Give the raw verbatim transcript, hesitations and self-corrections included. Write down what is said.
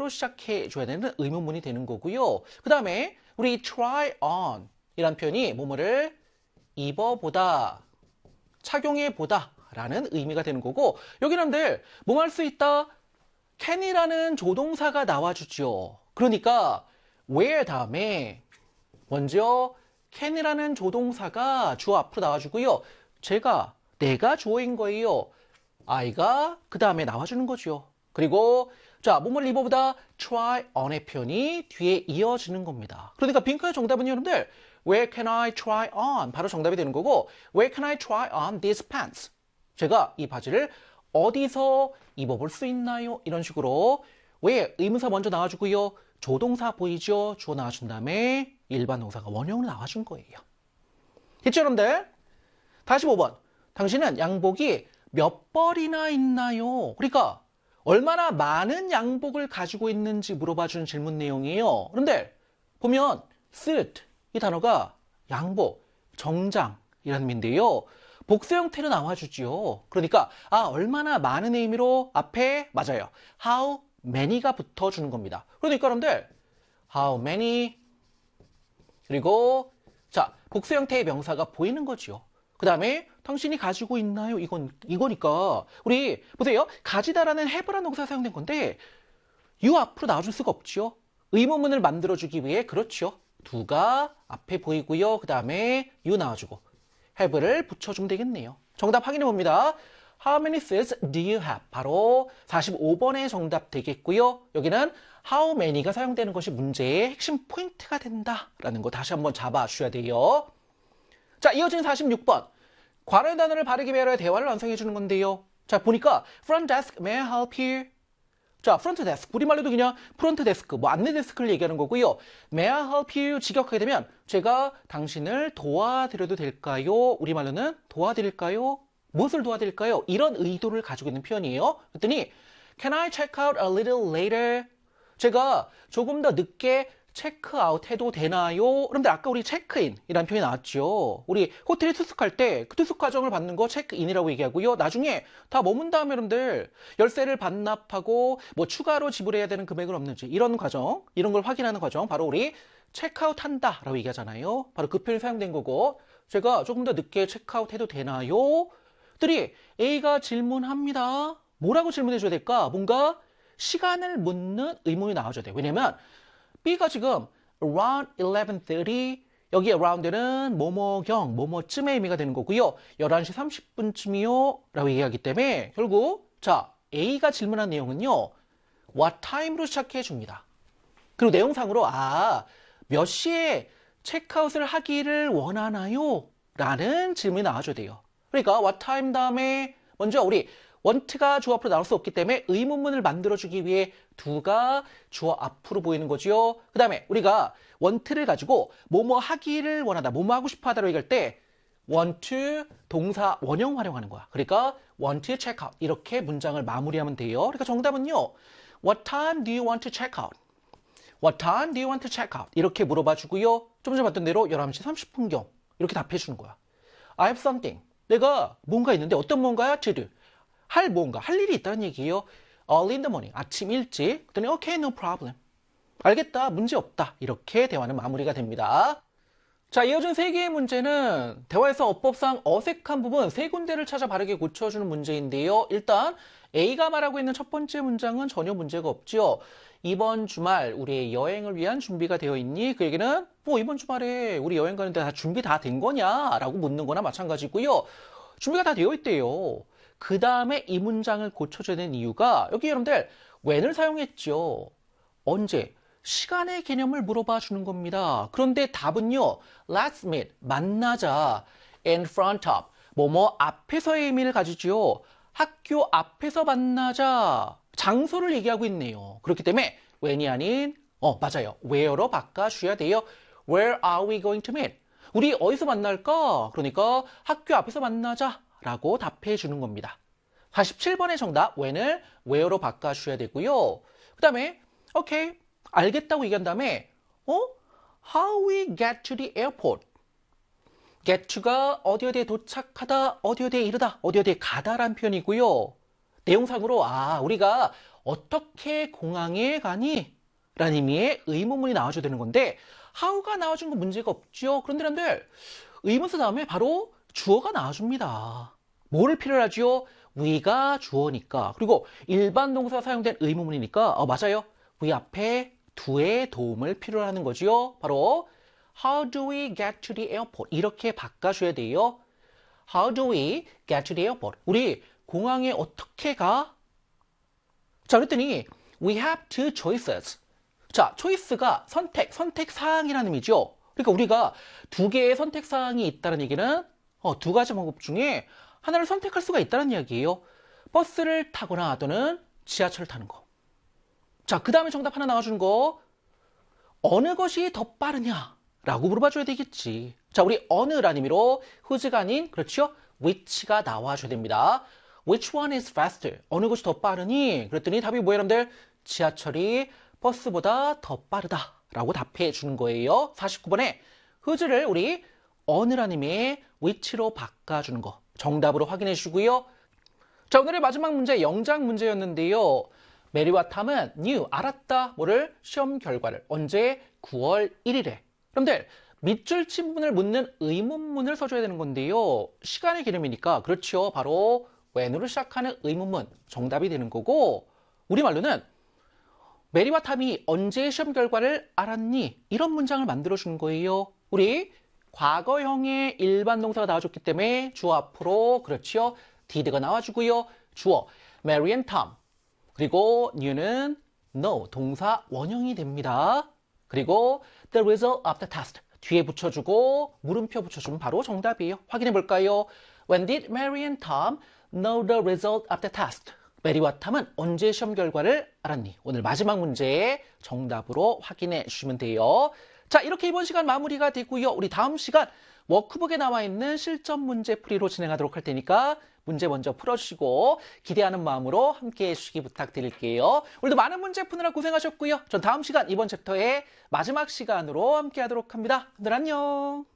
time으로 시작해 줘야 되는 의문문이 되는 거고요. 그 다음에 우리 try on 이란 표현이 뭐뭐를 입어보다, 착용해보다 라는 의미가 되는 거고, 여기는들 뭐 할 수 있다? can이라는 조동사가 나와주죠. 그러니까 wear 다음에 먼저 can이라는 조동사가 주어 앞으로 나와주고요. 제가, 내가 주어인 거예요. I가 그 다음에 나와주는 거죠. 그리고 자, 뭐뭐를 입어보다 try on의 표현이 뒤에 이어지는 겁니다. 그러니까 빙크의 정답은 여러분들 Where can I try on? 바로 정답이 되는 거고, Where can I try on these pants? 제가 이 바지를 어디서 입어볼 수 있나요? 이런 식으로 Where 의문사 먼저 나와주고요. 조동사 보이죠? 주어 나와준 다음에 일반 동사가 원형으로 나와준 거예요. 됐죠, 여러분들? 사십오 번. 당신은 양복이 몇 벌이나 있나요? 그러니까 얼마나 많은 양복을 가지고 있는지 물어봐주는 질문 내용이에요. 그런데 보면 suit 이 단어가 양복, 정장이라는 의미인데요. 복수 형태로 나와주죠. 그러니까 아 얼마나 많은 의미로 앞에 맞아요. how many가 붙어주는 겁니다. 그러니까 여러분들 how many 그리고 자 복수 형태의 명사가 보이는 거죠. 그 다음에 당신이 가지고 있나요? 이건 이거니까 우리 보세요. 가지다라는 have라는 동사가 사용된 건데 you 앞으로 나와줄 수가 없죠. 의문문을 만들어주기 위해 그렇죠. 두가 앞에 보이고요. 그 다음에 you 나와주고 have를 붙여주면 되겠네요. 정답 확인해 봅니다. How many suits do you have? 바로 사십오 번의 정답 되겠고요. 여기는 how many가 사용되는 것이 문제의 핵심 포인트가 된다라는 거 다시 한번 잡아주셔야 돼요. 자, 이어진 사십육 번. 관할 단어를 바르게 배열해 대화를 완성해 주는 건데요. 자, 보니까 front desk, may I help you? 자, front desk. 우리말로도 그냥 프론트 데스크, 뭐 안내 데스크를 얘기하는 거고요. May I help you? 직역하게 되면 제가 당신을 도와드려도 될까요? 우리말로는 도와드릴까요? 무엇을 도와드릴까요? 이런 의도를 가지고 있는 표현이에요. 그랬더니 Can I check out a little later? 제가 조금 더 늦게 체크아웃 해도 되나요? 여러분들 아까 우리 체크인이라는 표현이 나왔죠. 우리 호텔에 투숙할 때 그 투숙 과정을 받는 거 체크인이라고 얘기하고요. 나중에 다 머문 다음에 여러분들 열쇠를 반납하고 뭐 추가로 지불해야 되는 금액은 없는지 이런 과정, 이런 걸 확인하는 과정 바로 우리 체크아웃 한다라고 얘기하잖아요. 바로 그 표현이 사용된 거고 제가 조금 더 늦게 체크아웃 해도 되나요? 들이 A가 질문합니다. 뭐라고 질문해 줘야 될까? 뭔가 시간을 묻는 의문이 나와줘야 돼요. 왜냐면 B가 지금 around eleven thirty 여기 around는 뭐뭐경, 뭐뭐쯤의 의미가 되는 거고요. 열한 시 삼십 분쯤이요 라고 얘기하기 때문에 결국 자 A가 질문한 내용은요. what time으로 시작해 줍니다. 그리고 내용상으로 아, 몇 시에 체크아웃을 하기를 원하나요? 라는 질문이 나와줘야 돼요. 그러니까 what time 다음에 먼저 우리 want가 주어 앞으로 나올 수 없기 때문에 의문문을 만들어주기 위해 두가 주어 앞으로 보이는 거죠. 그 다음에 우리가 want를 가지고 뭐뭐 하기를 원하다, 뭐뭐 하고 싶어 하다로 얘기할 때 want 동사 원형 활용하는 거야. 그러니까 want to check out 이렇게 문장을 마무리하면 돼요. 그러니까 정답은요. What time do you want to check out? What time do you want to check out? 이렇게 물어봐 주고요. 좀 전에 봤던 대로 열한 시 삼십 분경 이렇게 답해 주는 거야. I have something. 내가 뭔가 있는데 어떤 뭔가야? to do. 할 뭔가, 할 일이 있다는 얘기예요. Early in the morning, 아침 일찍. 그랬더니 okay, no problem. 알겠다, 문제 없다. 이렇게 대화는 마무리가 됩니다. 자, 이어진 세 개의 문제는 대화에서 어법상 어색한 부분 세 군데를 찾아 바르게 고쳐주는 문제인데요. 일단 A가 말하고 있는 첫 번째 문장은 전혀 문제가 없죠. 이번 주말 우리의 여행을 위한 준비가 되어 있니? 그 얘기는 뭐 이번 주말에 우리 여행 가는데 다 준비 다 된 거냐? 라고 묻는 거나 마찬가지고요. 준비가 다 되어 있대요. 그 다음에 이 문장을 고쳐줘야 되는 이유가 여기 여러분들 when을 사용했죠. 언제? 시간의 개념을 물어봐 주는 겁니다. 그런데 답은요. Let's meet. 만나자. In front of. 뭐뭐 앞에서의 의미를 가지죠. 학교 앞에서 만나자. 장소를 얘기하고 있네요. 그렇기 때문에 when이 아닌 어 맞아요. where로 바꿔주셔야 돼요. Where are we going to meet? 우리 어디서 만날까? 그러니까 학교 앞에서 만나자. 라고 답해 주는 겁니다. 사십칠 번의 정답 when을 where로 바꿔주셔야 되고요. 그 다음에 오케이 알겠다고 얘기한 다음에 어? How we get to the airport. get to가 어디 어디에 도착하다, 어디 어디에 이르다, 어디 어디에 가다라는 표현이고요. 내용상으로 아 우리가 어떻게 공항에 가니? 라는 의미의 의문문이 나와줘야 되는 건데 how가 나와준 건 문제가 없죠. 그런데 여러분들 의문사 다음에 바로 주어가 나와줍니다. 뭐를 필요로 하죠? we가 주어니까. 그리고 일반 동사 사용된 의문문이니까 어, 맞아요. we 앞에 do의 도움을 필요로 하는 거지요. 바로 How do we get to the airport? 이렇게 바꿔줘야 돼요. How do we get to the airport? 우리 공항에 어떻게 가? 자, 그랬더니 we have two choices. 자, choice가 선택, 선택사항이라는 의미죠. 그러니까 우리가 두 개의 선택사항이 있다는 얘기는 어, 두 가지 방법 중에 하나를 선택할 수가 있다는 이야기예요. 버스를 타거나 또는 지하철을 타는 거. 자, 그 다음에 정답 하나 나와주는 거. 어느 것이 더 빠르냐? 라고 물어봐줘야 되겠지. 자, 우리 어느라는 의미로 who's가 아닌, 그렇죠? which가 나와줘야 됩니다. Which one is faster? 어느 것이 더 빠르니? 그랬더니 답이 뭐예요, 여러분들? 지하철이 버스보다 더 빠르다. 라고 답해 주는 거예요. 사십구 번에 who's를 우리 어느라는 의미의 which로 바꿔주는 거. 정답으로 확인해 주고요. 자, 오늘의 마지막 문제, 영장 문제였는데요. 메리와 탐은 knew, 알았다. 뭐를? 시험 결과를. 언제? 구월 일일에. 여러분들, 밑줄 친 부분을 묻는 의문문을 써줘야 되는 건데요. 시간의 개념이니까 그렇죠. 바로 when으로 시작하는 의문문 정답이 되는 거고 우리말로는 메리와 탐이 언제 시험 결과를 알았니? 이런 문장을 만들어주는 거예요. 우리 과거형의 일반 동사가 나와줬기 때문에 주어 앞으로 그렇죠. did가 나와주고요. 주어 Mary and Tom 그리고 knew는 know 동사 원형이 됩니다. 그리고 the result of the test 뒤에 붙여주고 물음표 붙여주면 바로 정답이에요. 확인해 볼까요? When did Mary and Tom know the result of the test? 메리와 탐은 언제 시험 결과를 알았니? 오늘 마지막 문제 정답으로 확인해 주시면 돼요. 자, 이렇게 이번 시간 마무리가 되고요. 우리 다음 시간 워크북에 나와 있는 실전 문제 풀이로 진행하도록 할 테니까 문제 먼저 풀어주시고 기대하는 마음으로 함께해 주시기 부탁드릴게요. 오늘도 많은 문제 푸느라 고생하셨고요. 전 다음 시간 이번 챕터의 마지막 시간으로 함께하도록 합니다. 오늘 안녕.